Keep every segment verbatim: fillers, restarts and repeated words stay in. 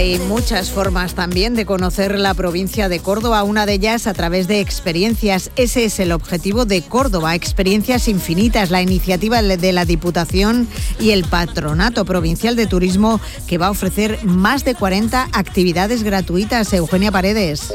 Hay muchas formas también de conocer la provincia de Córdoba, una de ellas a través de experiencias. Ese es el objetivo de Córdoba, Experiencias Infinitas, la iniciativa de la Diputación y el Patronato Provincial de Turismo, que va a ofrecer más de cuarenta actividades gratuitas. Eugenia Paredes.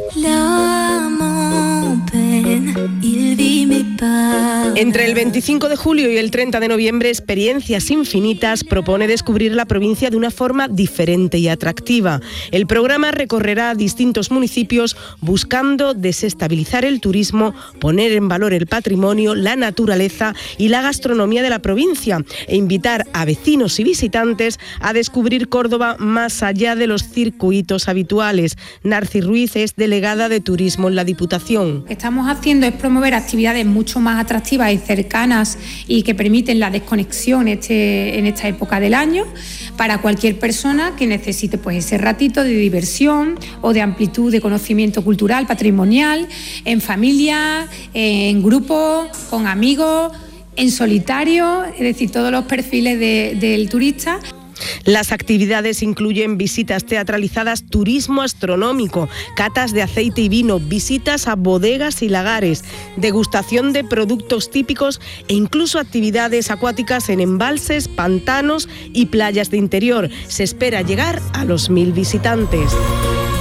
Entre el veinticinco de julio y el treinta de noviembre, Experiencias Infinitas propone descubrir la provincia de una forma diferente y atractiva. El programa recorrerá distintos municipios buscando desestabilizar el turismo, poner en valor el patrimonio, la naturaleza y la gastronomía de la provincia e invitar a vecinos y visitantes a descubrir Córdoba más allá de los circuitos habituales. Narci Ruiz es delegada de Turismo en la Diputación. Lo que estamos haciendo es promover actividades mucho más atractivas y cercanas y que permiten la desconexión este, en esta época del año para cualquier persona que necesite pues, ese ratito de diversión o de amplitud de conocimiento cultural, patrimonial, en familia, en grupo, con amigos, en solitario, es decir, todos los perfiles de, del turista. Las actividades incluyen visitas teatralizadas, turismo astronómico, catas de aceite y vino, visitas a bodegas y lagares, degustación de productos típicos e incluso actividades acuáticas en embalses, pantanos y playas de interior. Se espera llegar a los mil visitantes.